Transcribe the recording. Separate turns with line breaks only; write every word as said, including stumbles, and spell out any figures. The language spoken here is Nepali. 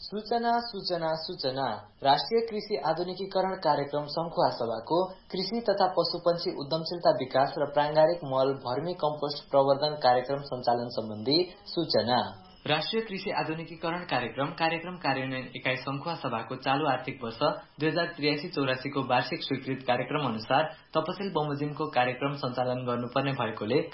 सूचना सूचना सूचना राष्ट्रिय कृषि आधुनिकीकरण कार्यक्रम संखुवा सभाको कृषि तथा पशुपन्छी उद्यमशीलता विकास र प्रांगारिक मल भर्मी कम्पोस्ट प्रवर्धन कार्यक्रम सञ्चालन सम्बन्धी सूचना। राष्ट्रिय कृषि आधुनिकीकरण कार्यक्रम कार्यक्रम कार्यान्वयन इकाई संखुवा सभाको चालू आर्थिक वर्ष दुई हजार त्रियासी चौरासी को वार्षिक स्वीकृत कार्यक्रम अनुसार तपसिल बमोजिमको कार्यक्रम सञ्चालन गर्नुपर्ने भएकोले